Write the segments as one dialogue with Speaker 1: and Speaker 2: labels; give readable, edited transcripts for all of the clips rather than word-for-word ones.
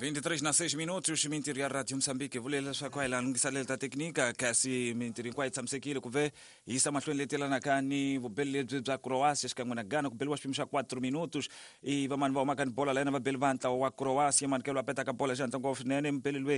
Speaker 1: 23 na 6 minutos mintiri ya Radio Msambiki vulela swa kwa ilana ngisalela teknika kasi mintiri kwa itsamsekile kuve isa mahlweni letelana kani vubeli lebyi bya Croatia xikan'we na Ghana kubeliwa xipimo xa 4 minutos i vamani va umakani bola lena va beli vantla wa Croatia manikelo apeta ka bola xa ntlangu swinene mpelelwe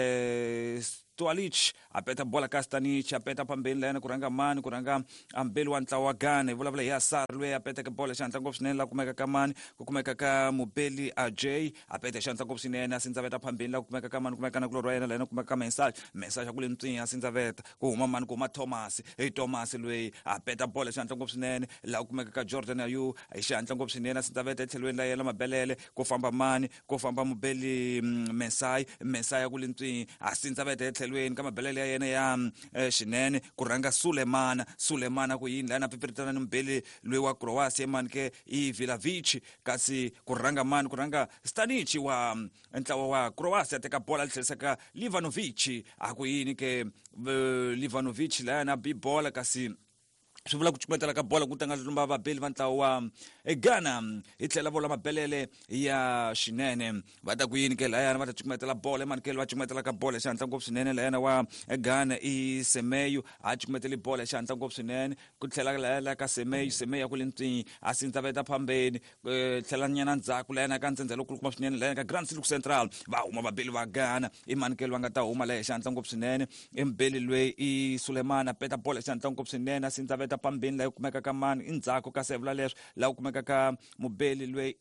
Speaker 1: Stoalic apeta bola ka Stanic apeta pambeni lena kuranga mani kuranga ambeli wa ntlawa wa Ghana vulavula ya Sarwe apeta ka bola xa ntlangu swinene la kumeka ka mani kumeka ka Mubeli Ajay apeta xa ntlangu swinene asindzaveta pambeni la kumeka ka mani kumeka na kulorwa yena lena kumeka ka message kule ntsinyi asindzaveta ku huma mani ku ma Thomas lweyi apeta bola xa ntlangu swinene la kumeka ka Jordan Ayew xa ntlangu swinene asindzaveta ethelweni la yena mabelele ku famba mani ku famba Mubeli Messiah kule ntsinyi asindzaveta ethelweni ka mabelele ya yena ya xinene kuranga Sulemana ku yini lana pipiritana ni Mubeli lweyi wa Croatia mani ke i Vlahovic kasi kuranga Stanic wa ntlawa wa Croatia teka bola litlherisaka Livanovic aku yini ke Livanovic lana bi bola kasi swi vula ku cukumetela ka bola ku tanga lumba vabeli va ntlawa wa Ghana hi tlhela vola mabelele ya xinene va ta ku yini ke layana va ta cukumetela bola manikelo va cukumetela ka bola xa ntlangu swinene layana wa Ghana i Semeyo a cukumetela bola xa ntlangu swinene ku tlhela layana ka Semeyo ku le ntsinyi a sindzaveta phambeni tlhela nyana ndzhaku layana ka ntsenzelo ku kuma swinene layana ka Grand Silk Central va huma vabeli va Ghana i manikelo va nga ta huma la xa ntlangu swinene i Mbeli lweyi i Sulemana peta bola xa ntlangu swinene a sindzaveta pambeni la kumeka ka mani indzhaku ka sevula leswi la kumeka ka Mubeli lweyi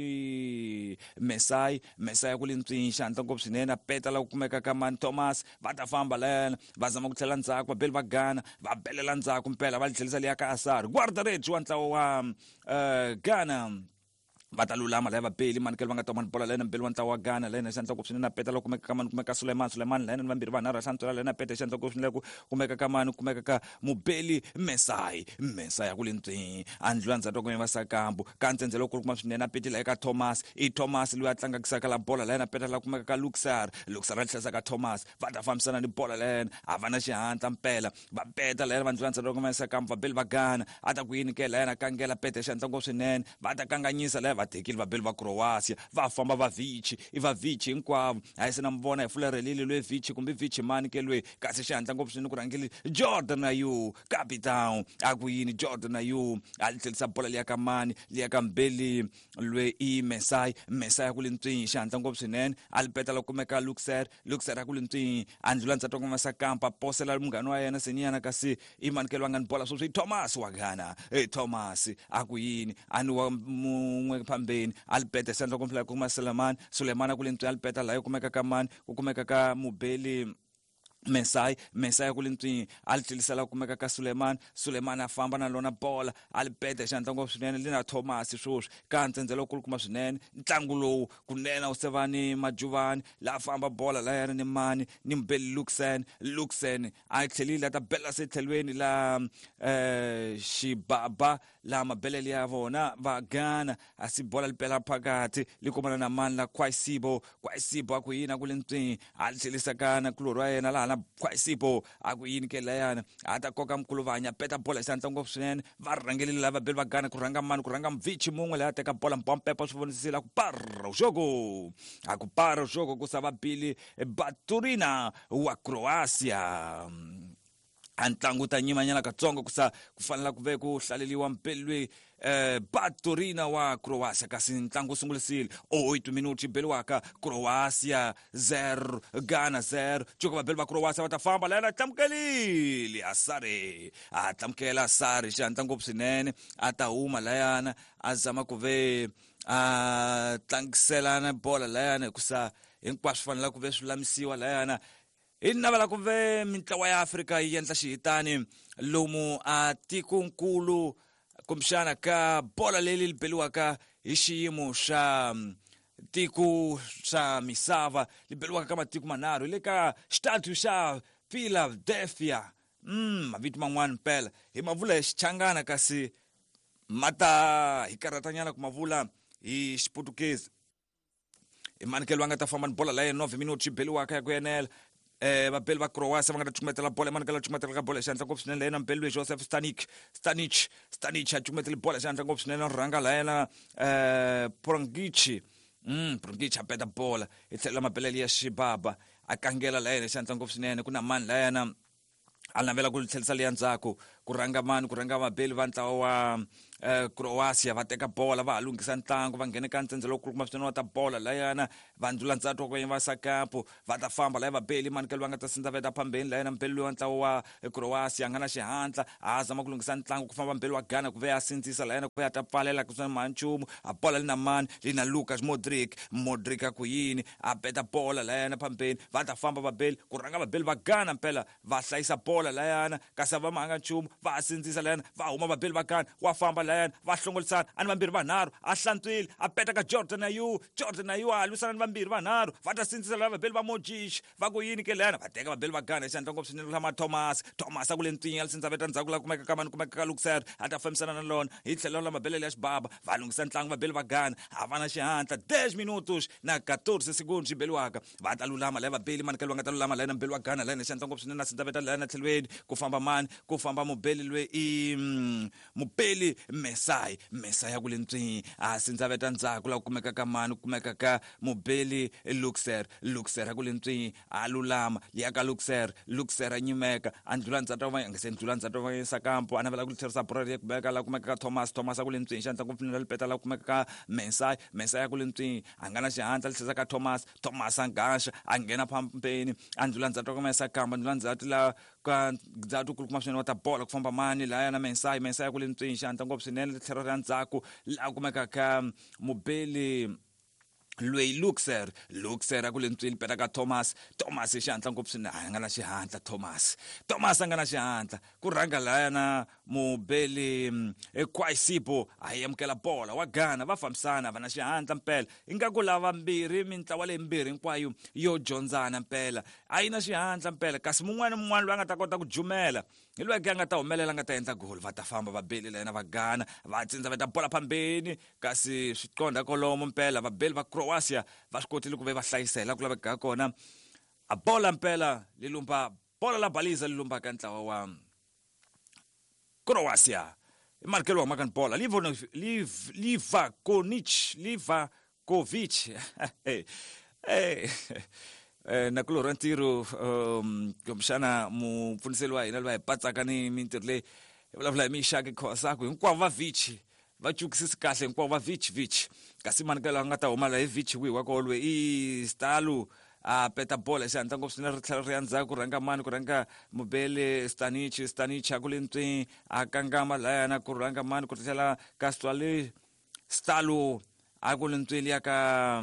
Speaker 1: i Messiah ku le ntsinyi xa ntlangu swinene peta la kumeka ka mani Thomas va ta famba lena va zama ku tlhela ndzhaku vabeli va Ghana va belela ndzhaku mpela va tlhelisa liya ka Asari guarda rage wa ntlawa wa Ghana va ta lulama lava beli manikelo va nga tomani bola lena mbeli wa ntlawa wa Ghana lena xa ntlangu swinene peta la kumeka ka mani kumeka Suleiman lena vambirhi vanharhu hlantswela lena peta xa ntlangu swinene ku kumeka ka mani kumeka ka Mubeli Messiah ku le ntsinyi andlula ndzhaku ku va Sakambu ka ntsenzelo ku kuma swinene apetila eka Thomas loyi a tlangakisaka la bola lena peta la kumeka ka Luxar a tlhelisa ka Thomas va ta fambisana ni bola lena a va na xihantla mpela va peta lena va ndlula ndzhaku ku va Sakambu vabeli va Ghana a ta ku yini ke lena kangela peta xa ntlangu swinene va ta kanganyisa lena tekile vabeli va Croatia va famba Vavic hinkwavo a hi se na mivona hi fulerelile lwe Vici kumbe Vici mani ke lwe kasi xa ntlangu swinene ku rhangile Jordan Ayew capitão a ku yini Jordan Ayew a tlhelisa bola liya ka mani liya ka Mbeli lwe i Messiah ku le ntsinyi xa ntlangu swinene a lipeta la kumeka Luxar a ku le ntsinyi a ndlula ndzhaku ku Masakampa posela munghana wa yena senyana kasi i manikelo va nga ni bola sweswi Thomas wa Ghana Thomas a ku yini a ni wa mun'we phambeni alipeta sandla kumfla kuma Sulemana kule ntwi alipeta la kumeka ka mani ku kumeka ka Mubeli Messiah ku le ntwi alitilisela kumeka ka Sulemana a famba na lona bola alipeta xa ntlangu swinene lena Thomas swoswi ka ntsenzelo ku kuma swinene ntlangu lowu kunena usevani Majuvani la famba bola la yana ni mani ni Mbeli Luxen a tlhelile ta bela se thelweni la xibaba la mabelele ya vona va Ghana asibola lipela phakati likumana na mani la Kwaisibo aku yina ku le ntwi alithilisa kana kulorwa yena la Kwaisibo aku yini ke layana ata koka mkuluvanya peta bola xa ntlangu swinene va rhangelile lava beli va Ghana kuranga mani kuranga Mvici mun'we la teka bola mpompepa swi vonisisile ku parra uxoko ku sava bili Baturina wa Croatia a ntlangu ta nyimanyana katsongo ku fanela ku ve ku hlaleliwa mpelwe Baturina wa Croatia kasi ntlangu sungulisile 8 minuti beliwaka Croatia 0 Ghana 0 chuka vabeli va Croatia va ta famba lena tlamkelile tlamkela Asari xa ntlangu swinene a ta huma layana a zama ku ve a tlangiselana bola layana kusa hinkwaswo fanela ku ve swi lamisiwa layana hi navela ku ve mitlawa ya Afrika yi endla xihitani lomu a tikonkulu kumxana ka bola leli libeliwaka hi xiyimo xa tiko xa misava libeliwaka ka matiko manharhu le ka xitatu xa Philadelphia mavito man'wana mpela hi mavula hi Xichangana kasi mata hi karatanyana ku mavula hi Xiputukezi hi manikelo va nga ta famba ni bola la ya 9 minuti beliwaka ya ku yenela vabeli va Croatia va nga ta cukumetela bola manikelo cukumetela ka bola xa ntlangu swinene la yena Mbeli Joseph Stanic a cukumetela bola xa ntlangu swinene rhanga la yena Prongic Brungic apeta bola itlhela mabeleli ya xibaba a kangela la yena xandla ngopfu swinene ku na mani la yena a navela ku tlhelisa le endzhaku ku rhanga mabeli va ntlawa wa Croatia va teka bola va ha lunghisa ntlangu va nghene ka ntsendze lowu kulukumba swinene wa ta bola layana va ndlula ntsatu wa va sakapo va ta famba la vabeli manikelo va nga ta sindza veta phambeni layana mbeli wa ntlawa wa Croatia nga na xihatla a zama ku lunghisa ntlangu ku famba mbeli wa Ghana ku ve a sindzisa layana ku ve a ta pfalela ku swa manchumu a bola lina mani lina Lucas Modric a ku yini a beta bola layana phambeni va ta famba vabeli ku rhanga vabeli va Ghana mpela va hlayisa bola layana kasi va manga nchumu va sindzisa layana va huma vabeli va Ghana wa famba layana va hlongolisana ani vambirhi vanharhu a hlantswile a peta ka Jordan Ayew a lwisana ni vambirhi vanharhu va ta sindzisa lava vabeli va Modric va ku yini ke layana va teka vabeli va Ghana xandla ngopfu swinene lama Thomas a ku le ntwini ya sindza veta ndzhaku la kumeka ka Luxer a ta fambisana na lona hi tlhelo la mabeleli ya xibaba va lunghisa ntlangu vabeli va Ghana a va na xihatla 10 minutos na 14 segundos xibeliwaka va ta lulama lava vabeli manikelo va nga ta lulama layana mbeli wa Ghana layana xandla ngopfu swinene na sindza veta layana tlhelweni ku famba mani ku famba mubeli lwe i mubeli Mesaya ku le ntwini a sindza veta ndzhaku la kumeka ka mani kumeka ka mubeli Luxer a ku le ntwini a lulama ya ka Luxer a nyimeka a ndlula ndzhaku va nga se ndlula ndzhaku va sakampo a navela ku tlherisa borari ya kumeka la kumeka ka Thomas a ku le ntwini xandla ngopfu le peta la kumeka ka Mesaya ku le ntwini a nga na xihatla tlherisa ka Thomas a ngaxa a nghena phambeni a ndlula ndzhaku va sakampo ndlula ndzhaku la ka ndzhaku ku kuma swinene wa ta bola ku famba mani la yana Mesaya ku le ntwini xandla ngopfu swinene tlhelo ra ndzhaku la kumeka ka mubeli lweyi Luxer a ku le ntwini peta ka Thomas xihantla ngopfu swinene a nga na xihatla Thomas a nga na xihatla ku rhanga layana mubeli Kwasipo a yamukela bola wa Ghana va fambisana va na xihatla mpela ingaku lava mbirhi mitlawa leyi mbirhi hinkwayo yo dyondzana mpela a yi na xihatla mpela kasi mun'wana loyi a nga ta kota ku jumela hi loyi a nga ta humelela nga ta endla gol va ta famba vabeli layana va Ghana va tsindza veta bola phambeni kasi swi qonda kolomo mpela vabeli va Croatia va swi kotile ku ve va hlayisela ku laveka kona a bola mpela bola la baliza lilumba ka ntlawa wa Croatia imarkelo wa makan bola Livakovic nakulorha ntirho kumxana mupfuniseli wa hina loyi hi patsaka ni mintirho leyi hi vulavula hi Mixaki Khosako hinkwavo va Vichi va cukisisi kahle hinkwavo va Vichi kasi manikelo a nga ta huma la hi Vichi wihi wa kolwe i Stalo a peta bola xihantla ngopfu swinene ri tlhela ri ya ndzhaku ku rhanga mani ku rhanga mubeli Stanic a ku le ntwini a kangama layana ku rhanga mani ku tlhela ka Stalo a ku le ntwini ya ka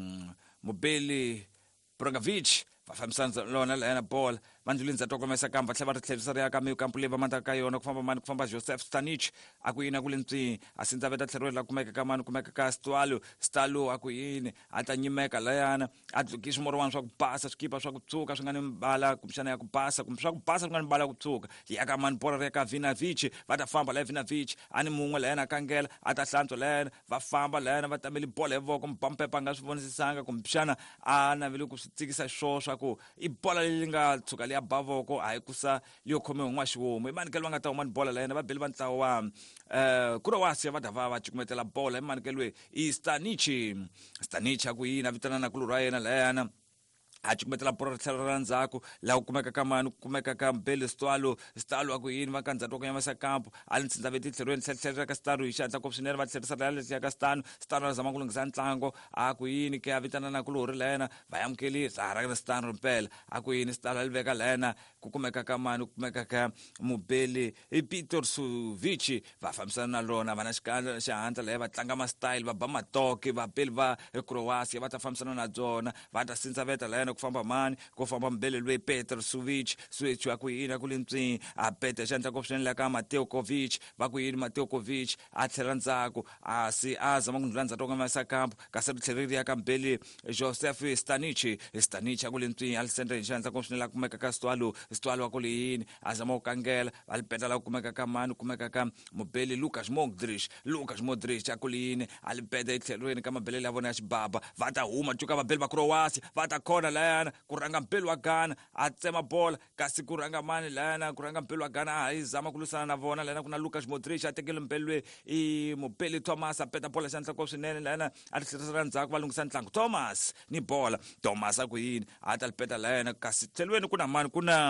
Speaker 1: mubeli Brozovic va fambisana lona layana bola mandlulini ndzhaku ka Sakamba tlhela va tlherisa ri ya ka kampu leyi va mandaka ka yona ku famba mani ku famba Joseph Stanic a ku yini a ku le ntwini a sindza veta tlhelo la kumeka ka mani kumeka ka Stalo a ku yini a ta nyimeka layana a dluki swimorwana swa ku basa swikipa swa ku tsuka swi nga ni mbala kumxana ya ku basa kumbe swa ku basa swi nga ni mbala ku tsuka ya ka mani bola ri ya ka Vinovic va ta famba la Vinovic a ni mun'we layana a kangela a ta hlantswa layana va famba layana va tameli bola hi voko mpampepa a nga swi vonisisanga kumxana a navele ku swi tsikisa swo swa ku i bola leyi nga tshuka ya bavoko a hi kusa liyo khome un'wa xiwomu i manikelo va nga ta huma ni bola layana vabeli va ntlawa wa Croatia va ta va cukumetela bola i manikelo i Stanic a ku yini a vitanana ku lura yena layana a cukumetela bola ri tlhelo ra ndzhaku laha ku kumeka ka mani ku kumeka ka mbeli Stalo a ku yini va ka ndzhaku ka Masakampo a li ntsindza veti tlhelweni tlhela ka Stalo hi xihatla ngopfu swinene va tlherisa layana lesiya ka Stalo a zama ku lunghisa ntlangu a ku yini ke a vitanana ku luri layana va yamukeli rhara ka Stalo mpela a ku yini Stalo a li veka layana ku kumeka ka mani ku kumeka ka mubeli i Peter Suvic va fambisana na lona va na xihatla laya va tlanga ma-style va ba matoki vabeli va Croatia va ta fambisana na byona va ta sindza veta layana ku famba mani ku famba mbele lweyi Peter Suvic a ku yini a ku le ntwini a peta xandla ngopfu swinene la ka Mateo Kovic va ku yini Mateo Kovic a tlhela ndzhaku a zama ku ndlula ndzhaku ka Masakampo kasi ri tlhela ri ya ka mbele Joseph Stanic a ku le ntwini a li sendra hi xandla ngopfu swinene la kumeka ka Stalo a ku le yini a zama ku kangela va li peta la ku kumeka ka mani kumeka ka mubeli Lucas Modric a ku le yini a li peta etlhelweni ka mabeleli ya vona ya xibaba va ta huma cuka vabeli va Croatia va ta khona la layana ku rhanga mpelu wa Ghana a tsema bola kasi ku rhanga mani layana ku rhanga mpelu wa Ghana hi zama ku lwisana na vona layana ku na Lucas Modric a tekele mpelu i mupeli Thomas a peta bola xantla ko swinene layana a tlherisela ndzhaku va lunghisa ntlangu Thomas ni bola Thomas a ku yini a ta lipeta layana kasi tlhelweni ku na mani ku na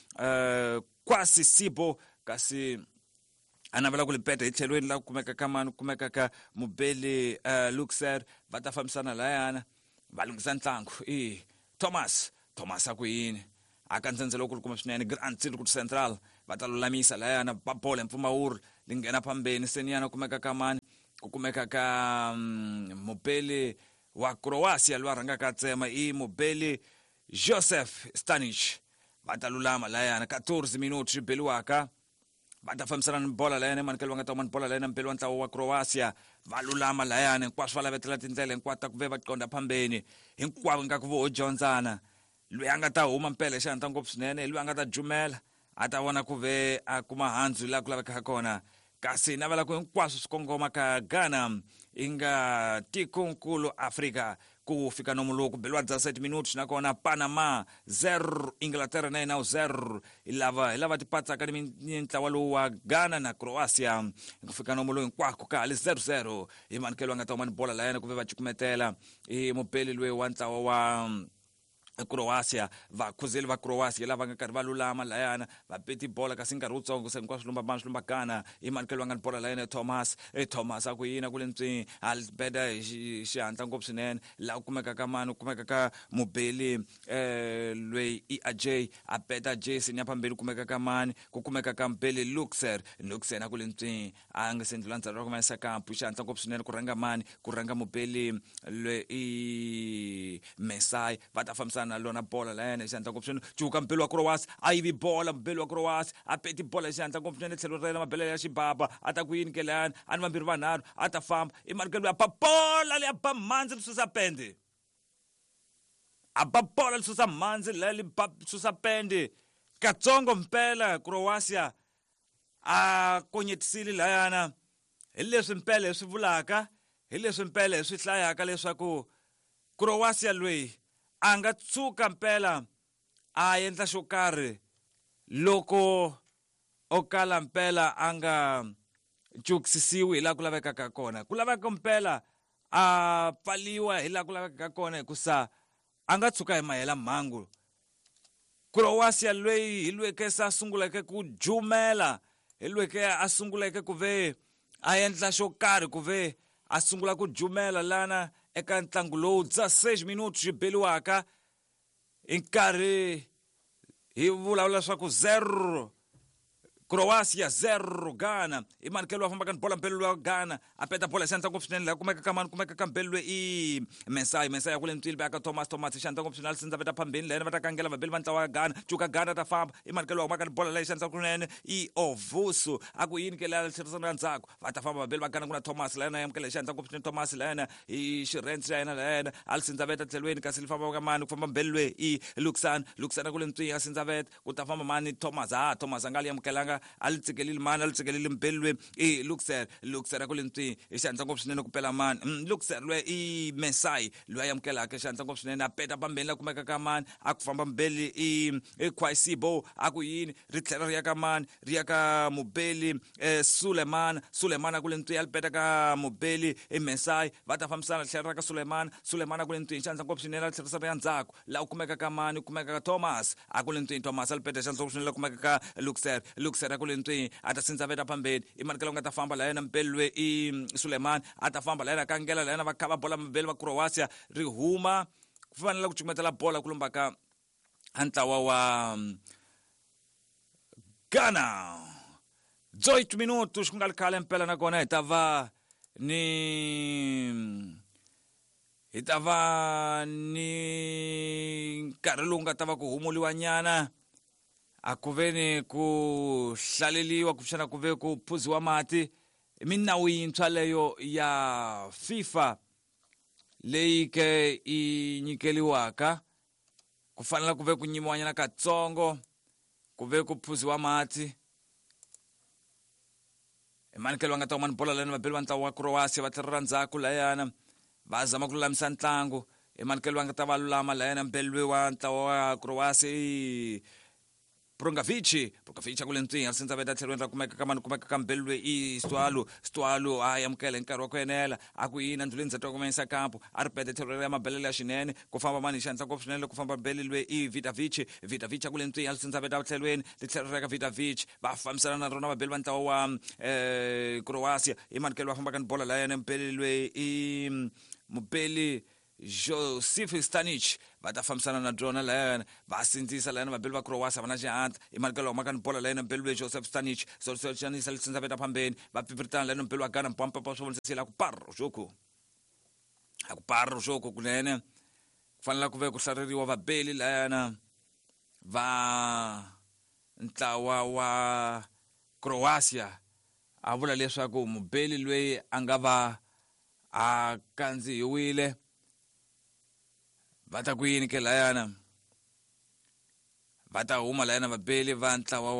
Speaker 1: Kwasi Sibo kasi anavela ku lipeta hi tlhelweni la ku kumeka ka mani kumeka ka mubeli Luxer va ta fambisana layana va lunghisa ntlangu Thomas a ku yini a ka ndzenzelo ku kuma swinene Grand City ku Central va ta lulamisa layana ba bola Mpfumawuri lingena phambeni seniyana kumeka ka mani ku kumeka ka mubeli wa Croatia lwa rhanga ka tsema i mubeli Joseph Stanic va ta lulama layana 14 minuti beliwaka va ta fambisana ni bola layana manikelo va nga ta mani bola layana mpelu wa ntlawa wa Croatia va lulama layana hinkwaswo va lavetela tindlela hinkwato ku ve va qonda phambeni hinkwavo nga ku vo dyondzana loyi a nga ta huma mpela xanta ngopfu swinene loyi a nga ta jumela a ta vona ku ve a kuma handzu laha ku laveka kona kasi navela ku hinkwaswo swi kongoma ka Ghana i nga tikonkulu Afrika ku fika nomu loko beliwa 17 minutos nakona Panama 0 Inglaterra na 0 ilava tipatsaka ni ntlawa lowu wa Ghana na Croatia ku fika nomu lowu hinkwako ka ali 0-0 hi manikelo va nga ta mani bola layana ku ve va cukumetela i mupeli loyi wa ntlawa wa Croatia va khuzeli va Croatia lava nga karhi va lulama layana va peti bola kasi nkarhi wutsongo se hinkwaswo swilumba Ghana i manikelo va nga ni bola layana Thomas a ku yina ku le ntswini albeda hi xihatla ngopfu swinene laha ku kumeka ka mani ku kumeka ka mubeli loyi i Ajay a peta Jason ya phambili kumeka ka mani ku kumeka ka mpeli Luxer a ku le ntswini a nga sendlula ndzhaku ku manisa kampu xihatla ngopfu swinene ku rhanga mani ku rhanga mubeli loyi i Mesai va ta fambisana na lona bola layana xantla ngopfu swinene cuka mpelu wa Croatia a yivi bola mpelu wa Croatia a peti bola xantla ngopfu swinene tlhelo ra yena mabele ya xibaba a ta ku yini ke layana a ni vambirhi vanharhu a ta famba i manikelo ya ba bola leya ba mhandzi lisusa pende a ba bola lisusa mhandzi leya li ba susa pende katsongo mpela Croatia a konyetisile layana hi leswi mpela swi vulaka hi leswi mpela swi hlayaka leswaku Croatia loyi a nga tsuka mpela a endla xo karhi loko o kala mpela a nga cukisisiwi hi laha ku lavekaka kona ku laveka mpela a pfaliwa hi laha ku lavekaka kona hikusa a nga tshuka hi mahela mhangu Croatia loyi hi lweke sa sunguleke ku jumela hi lweke a sunguleke ku ve a endla xo karhi ku ve a sungula ku jumela lana eka ntlangu lowu 16 minutos swi beliwaka hi nkarhi hi vulavula leswaku 0 Croatia 0 Ghana i manikelo wa fambaka ni bola mpelu wa Ghana a peta bola xantla ngopfu swinene laha kumeka ka mani kumeka ka mpelu i Mesai ya ku le ntwili baka Thomas xantla ngopfu swinene sinza va ta phambeni lena va ta kangela vabeli va ntlawa wa Ghana cuka Ghana ta famba i manikelo wa kumeka ni bola leyi xantla kunene i Ovusu a ku yini ke laha tlherisana ndzhaku va ta famba vabeli va Ghana ku na Thomas lena ya mukele xantla ngopfu swinene Thomas lena i xirentsi ya yena lena a sinza veta tlhelweni kasi li famba ka mani ku famba mbelwe i Luxan ku le ntwini a sinza veta ku ta famba mani Thomas a nga li amukelanga alitsekelile mani alitsekelile mbelwe i Luxer ku le ntwini i xantla ngopfu swinene ku pela mani Luxer lwe i Mesai loyi a amukelaka xantla ngopfu swinene a peta pambeni la kumeka ka mani a ku famba mbeli i Kwasibo a ku yini ri tlhela ri ya ka mani ri ya ka mubeli Suleiman a ku le ntwini a li peta ka mubeli i Mesai va ta fambisana tlhela ra ka Suleiman a ku le ntwini xantla ngopfu swinene a tlherisa ri ya ndzhaku laha ku kumeka ka mani kumeka ka Thomas a ku le ntwini Thomas a li peta xantla ngopfu swinene la kumeka ka Luxer a ku le ntwini a ta sindza veta phambeni i manikelo nga ta famba la yena mpelwe i Suleiman a ta famba la yena kangela la yena va kha va bola mabeli va Croatia ri huma ku fanele ku cukumetela bola ku lomba ka ntlawa wa Ghana 18 minutos ku nga li khale mpela nakona hi ta va ni nkarhi lowu nga ta va ku humuliwa nyana a ku veni ku hlaleliwa ku xana ku ve ku phuziwa mati minawu yintshwa leyo ya FIFA leyi ke i nyikeliwaka ku fanele ku ve ku nyimiwa nyana katsongo ku ve ku phuziwa mati manikelo va nga ta mani bola lena vabeli va ntlawa wa Croatia va tlherela ndzhaku layana va zama ku lulamisa ntlangu Emankelo nga ta valulama layana mbelwe wa ntlawa wa Croacia Prongavici kule ntsinga since veta tlhelweni ra kumeka ka mbelwe I Stwalo a yamukela nkarhi wa ku enela a ku yina ndluleni za tokomesa kampo a ri pete tlhelo ya mabelele ya xinene ku famba mani xanisa ngopfu swinene ku famba mbelelwe I Vidavici kule ntsinga since veta tlhelweni li tlhelo ra ka Vidavici va fambisana na rona vabeli va ntlawa wa Croatia Emankelo va famba ka bola la yena mbelelwe I mubeli Josip Stanic va ta fambisana na Jona layana va sindzisa layana vabeli va Croatia va na xihatla Emankelo huma ka bola layana mbelelwe Josip Stanic solutionisa litsinza veta phambeni va pipiritana layana mbelelwe Ghana mpampa pa swo vonisela ku parro joko kunene kufanele ku ve ku hlareriwa vabeli layana va ntlawa wa Croatia a vula leswaku mubeli loyi a nga va a kandzihiwile vata ku yini ke layana vata huma layana vabeli va ntlawa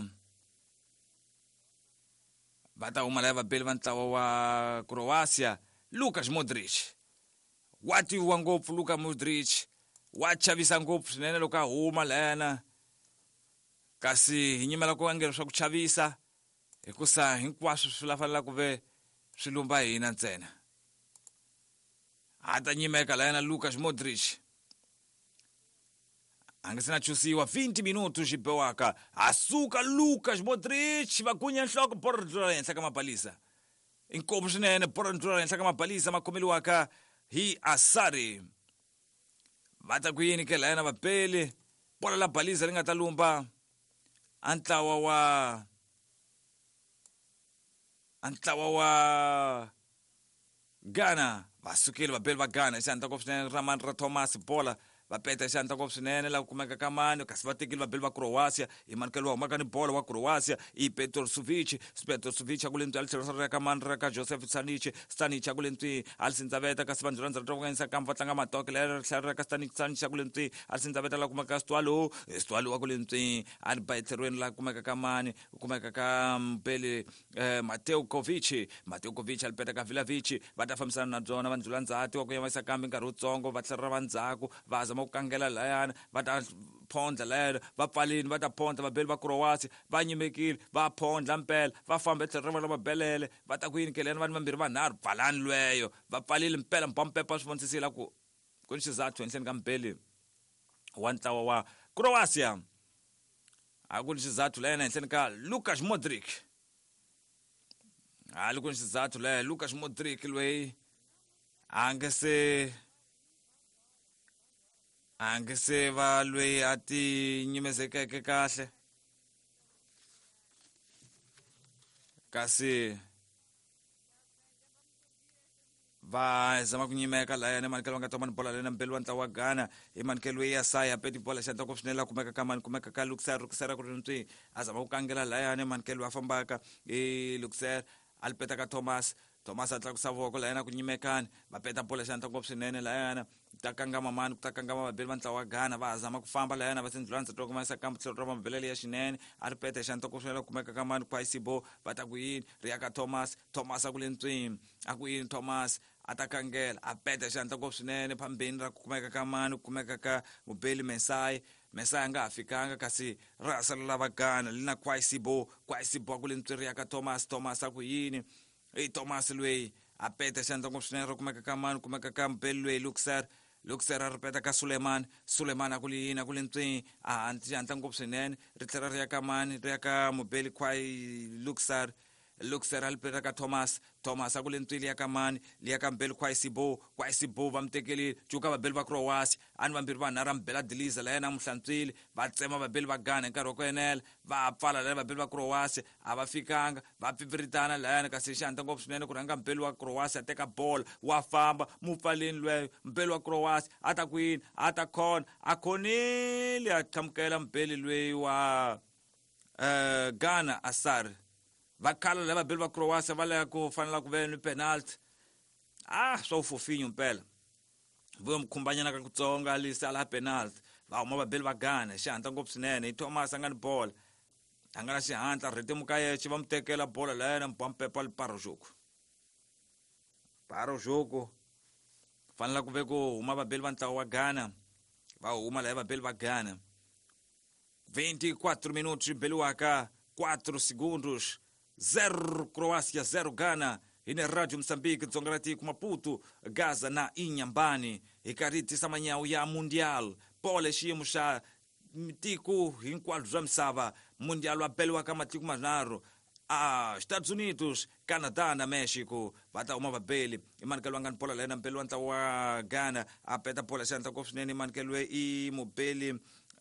Speaker 1: wa Croatia Lukas Modric watiwa ngopfu Luka Modric wa chavisa ngopfu swinene loko a huma layana kasi hi nyimela ku angela swa ku chavisa hikusa hinkwaswo swi la fanela ku ve swilumba hina ntsena hata nyimeka layana Lukas Modric angesina chusiwa 20 minutos xibewaka asuka Lukas Modric va gunya nhloko borra henhla ka mabalisa inkopu swinene borra henhla ka mabalisa makhomeliwaka hi Asari vata ku yini ke layana vabeli bola la balisa li nga ta lumba antlawa wa Ghana vasukile vabeli va Ghana xanta ko swinene Ramandra Thomas bola va peta xanta ko swinene la kumeka ka mani kasi va tekile vabeli va Croatia Emankelo huma ka ni bola wa Croatia I Petrovic kule ntwi tlhelo ra ka mani ra ka Joseph Stanic kule ntwi alisinza veta kasi vanhu rhandza to kuensa kampa va tlanga matoke la tlhelo ra ka Stanic kule ntwi alisinza veta la kumeka Stwalo wa kule ntwi a ba tlherweni la kumeka ka mani kumeka ka mbele Mateo Kovic alipeta ka Vlahovic va ta fambisana na byona vanhu ndzati wa ku yimisa kambe nkarhi utsongo va tlhelo ra vandzhaku va zama ku kangela layana va ta phondla layana va pfalini va ta phondla vabeli va Croatia va nyimekile va phondla mpela va famba tlhelo ra mabelele va ta ku yini ke layana vanhu vambirhi vanharhu pfalani lweyo va pfalile mpela mpampepa swi vonisisile ku ni xizathu henhleni ka mbeli wa ntlawa wa Croatia a ku ni xizathu layana henhleni ka Lukas Modric loko ni xizathu laya Lukas Modric lweyi a nge se va lweyi a ti nyimezekeke kahle kasi va zama ku nyimeka layana Emankelo nga tomani bola layana mbeli wa ntlawa wa Ghana Emankelo ya saya peti bola xanta ko swinene la kumeka ka mani kumeka ka Luxer ku ri ntwi a zama ku kangela layana Emankelo a fambaka Luxer alipeta ka Thomas a tlakusa voko layana ku nyimekani va peta bola xanta ngopfu swinene layana ta kangama vabeli va ntlawa wa Ghana va zama ku famba layana va tindlulana za tokomasa kambe tlhelo ra mabelele ya xinene a ri peta xanta ku swinene kumeka ka mani Kwaisibo va ta ku yini ri ya ka Thomas a ku le ntswini a ku yini Thomas a ta kangela a peta xanta ngopfu swinene phambeni ra kumeka ka mani kumeka ka mubeli Messiah nga ha fikanga kasi ra salela va Ghana lina Kwaisibo a ku le ntswini ri ya ka Thomas a ku yini Thomas lweyi a peta xanta ngopfu swinene ra kumeka ka mani kumeka ka mbeli lweyi Luxer a ripeta ka Suleiman a ku le yini a ku le ntswini a hantla ngopfu swinene ri tlhela ri ya ka mani ri ya ka mubeli Luxer a lipeta ka Thomas a ku le ntswini li ya ka mani li ya ka mbeli Kwaisibo va mutekelile cuka vabeli va Croatia a ni vambirhi vanhu ra mbela Deliza layana muhlantswile va tsema vabeli va Ghana hi nkarhi wa ku enela va pfala layana vabeli va Croatia a va fikanga va pipiritana layana kasi xanta ngopfu swinene ku rhanga mbeli wa Croatia a teka bola wa famba mupfaleni lweyo mbeli wa Croatia a ta ku yini a ta khona a khonile a tlhamukela mbeli lweyi wa Ghana Asari va khala lava beli va Croatia va laya ku fanela ku ve ni penalty swa ufofinyo mpela vo mkhumbanyana ka kutsonga lisa la penalty va huma va beli va Ghana xihantla ngopfu swinene Thomas a nga ni bola a nga na xihantla rhythm ka yexe va mutekela bola layana mpampepa li paro joko fanela ku ve ku huma vabeli va ntlawa wa Ghana va huma laya vabeli va Ghana 24 minutos beliwaka 4 segundos 0 Croácia 0 Ghana ine Radio Moçambique dzongaratiku Maputo Gaza na Inhambane ikariti samanyawu ya mundial pole xiyimo xa tiko hinkwabyo bya misava mundial wa beliwaka matiko manharhu Estados Unidos, Canadá na México va ta huma vabeli imanikelo angani pola lena mpeli wa ntlawa wa Ghana apeta pola xanta ngopfu swinene imanikelo i mubeli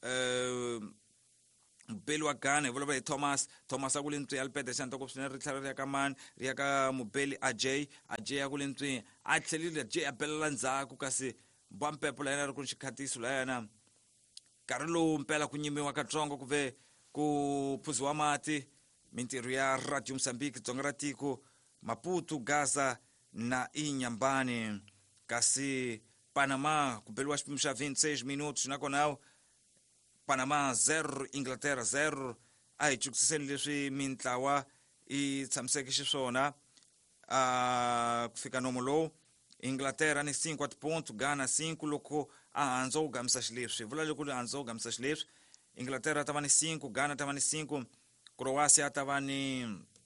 Speaker 1: mubeli wa Ghana vulavula hi Thomas a ku le ntswi alipeta xanta ngopfu swinene ri tlhela ri ya ka mani ri ya ka mubeli Ajay a ku le ntswi a tlhelile Ajay a belela ndzhaku kasi bwampepo la yena ri ku xikhatiso la yena nkarhi lowu mpela ku nyimiwa katsongo ku ve ku phuziwa mati mintirho ya Radio Moçambique dzonga ra tiko Maputo Gaza na Inhambane kasi Panama ku beliwa xipimo xa 26 minutos nakonawo Panama 0 Inglaterra 0 a hi cukisiseni leswi mintlawa i tshamiseke xiswona ku fika nomo lowu Inglaterra ni 5 atiponto Ghana 5 loko a handza u gamisa xileswi vula loko a handza u gamisa xileswi Inglaterra tava ni 5 Ghana tava ni 5 Croácia tava ni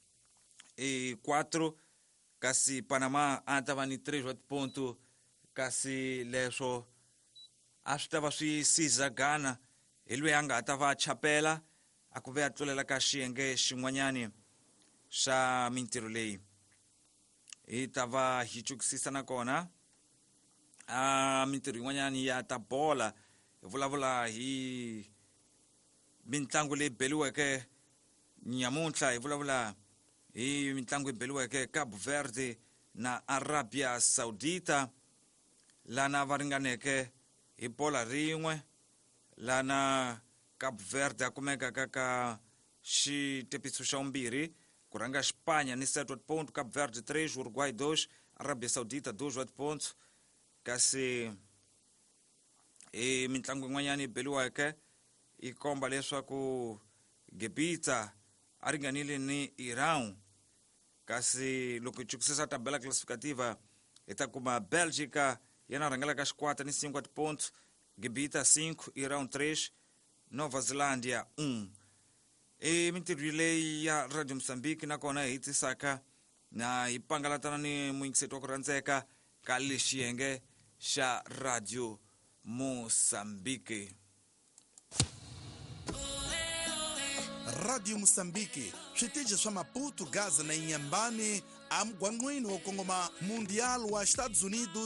Speaker 1: 4 kasi Panama a tava ni 3 atiponto kasi leswo a swi tava swi siza Ghana hi loyi a nga ta va chapela a ku ve a tlulela ka xiyenge xin'wanyani xa mintirho leyi hi ta va hi cukisisa nakona mintirho yin'wanyani ya ta bola hi vulavula hi mitlangu leyi beliweke nyamuntlha hi vulavula hi mitlangu leyi beliweke Cabo Verde na Arabia Saudita lana va ringaneke hi bola rin'we lana Cabo Verde a kumekaka ka xitepiso xa vumbirhi ku rhanga Xipanya ni 7 atiponto Cabo Verde 3 Uruguay 2 Arabia Saudita 2 atiponto kasi mitlangu yin'wanyani beliweke i komba leswaku Gebita a ringanile ni Iran kasi loko hi cukisisa tabela classificativa hi ta kuma Belgica yana rhangelaka xikwata ni 5 atiponto Gebita 5 Iran 3 Nova Zelândia 1 mintirho leyi ya Radio Moçambique nakona hi tisaka na hi pangalatana ni muingiseti wa ku rhandzeka ka le xiyenge xa Radio Moçambique.
Speaker 2: Radio Moçambique switichi swa Maputo Gaza na Inhambane a mugwangwini wo kongoma mundial wa Estados Unidos